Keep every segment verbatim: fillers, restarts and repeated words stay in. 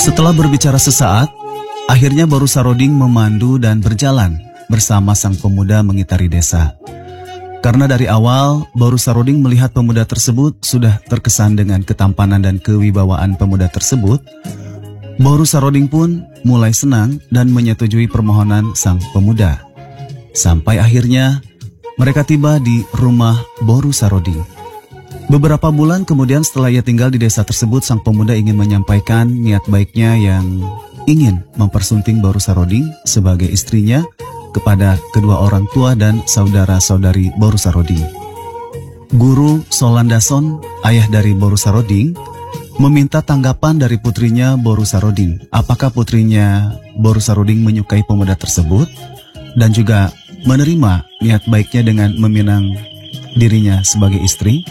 Setelah berbicara sesaat, akhirnya Boru Saroding memandu dan berjalan bersama sang pemuda mengitari desa. Karena dari awal, Boru Saroding melihat pemuda tersebut sudah terkesan dengan ketampanan dan kewibawaan pemuda tersebut, Boru Saroding pun mulai senang dan menyetujui permohonan sang pemuda. Sampai akhirnya, mereka tiba di rumah Boru Saroding. Beberapa bulan kemudian setelah ia tinggal di desa tersebut, sang pemuda ingin menyampaikan niat baiknya yang ingin mempersunting Boru Saroding sebagai istrinya kepada kedua orang tua dan saudara-saudari Boru Saroding. Guru Solandason, ayah dari Boru Saroding, meminta tanggapan dari putrinya Boru Saroding. Apakah putrinya Boru Saroding menyukai pemuda tersebut dan juga menerima niat baiknya dengan meminang dirinya sebagai istri?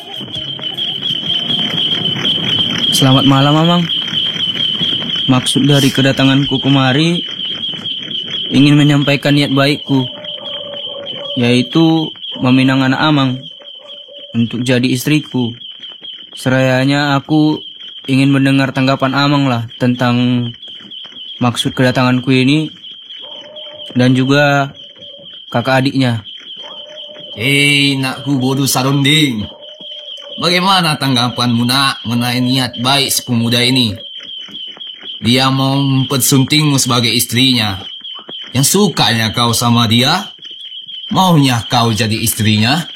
Selamat malam, Amang. Maksud dari kedatanganku kemari ingin menyampaikan niat baikku, yaitu meminang anak Amang untuk jadi istriku. Serayanya aku ingin mendengar tanggapan Amang lah tentang maksud kedatanganku ini dan juga kakak adiknya. Hei, nakku Boru Saroding, bagaimana tanggapanmu nak mengenai niat baik si pemuda ini? Dia mau mempersuntingmu sebagai istrinya. Yang sukanya kau sama dia? Maunya kau jadi istrinya?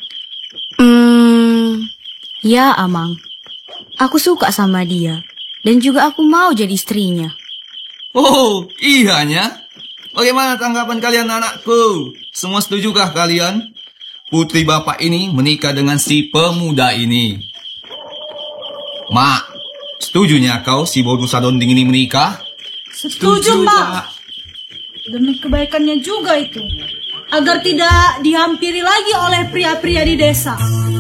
Hmm, ya Amang. Aku suka sama dia. Dan juga aku mau jadi istrinya. Oh, iyanya? Bagaimana tanggapan kalian anakku? Semua setujukah kalian? Putri bapak ini menikah dengan si pemuda ini. Mak, setujunya kau si Boru Saroding ini menikah? Setuju, Mak. Demi kebaikannya juga itu. Agar tidak dihampiri lagi oleh pria-pria di desa.